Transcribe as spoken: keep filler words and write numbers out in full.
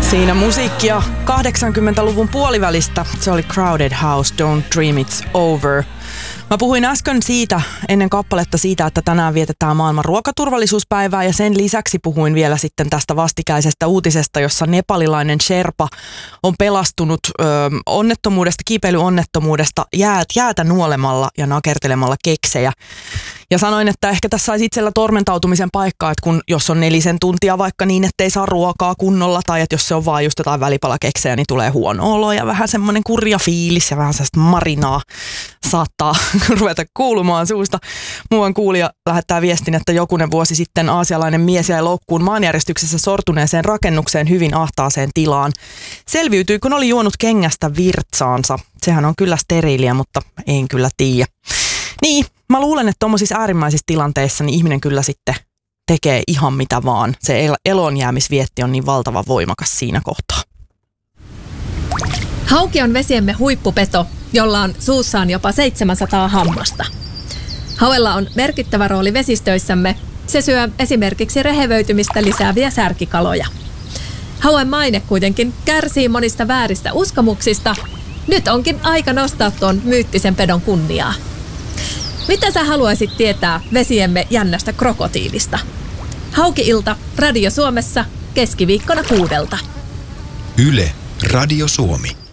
Siinä musiikkia kahdeksankymmentäluvun puolivälistä. Se oli Crowded House, Don't Dream It's Over. Mä puhuin äsken siitä, ennen kappaletta siitä, että tänään vietetään maailman ruokaturvallisuuspäivää, ja sen lisäksi puhuin vielä sitten tästä vastikäisestä uutisesta, jossa nepalilainen Sherpa on pelastunut ö, onnettomuudesta, kiipeilyonnettomuudesta jäät, jäätä nuolemalla ja nakertelemalla keksejä. Ja sanoin, että ehkä tässä olisi itsellä tormentautumisen paikkaa, että kun, jos on nelisen tuntia vaikka niin, ettei saa ruokaa kunnolla, tai että jos se on vaan just jotain välipalakeksejä, niin tulee huono olo ja vähän semmoinen kurja fiilis ja vähän sellaista marinaa saattaa ruveta kuulumaan suusta. Muuan kuulija lähettää viestin, että jokunen vuosi sitten aasialainen mies jäi loukkuun maanjäristyksessä sortuneeseen rakennukseen hyvin ahtaaseen tilaan. Selviytyi, kun oli juonut kengästä virtsaansa. Sehän on kyllä steriiliä, mutta en kyllä tiedä. Niin, mä luulen, että tuommoisissa äärimmäisissä tilanteissa niin ihminen kyllä sitten tekee ihan mitä vaan. Se elonjäämisvietti on niin valtavan voimakas siinä kohtaa. Hauki on vesiemme huippupeto, jolla on suussaan jopa seitsemänsataa hammasta. Hauella on merkittävä rooli vesistöissämme. Se syö esimerkiksi rehevöitymistä lisääviä särkikaloja. Hauen maine kuitenkin kärsii monista vääristä uskomuksista. Nyt onkin aika nostaa tuon myyttisen pedon kunniaa. Mitä sä haluaisit tietää vesiemme jännästä krokotiilista? Hauki-ilta Radio Suomessa keskiviikkona kuudelta. Yle Radio Suomi.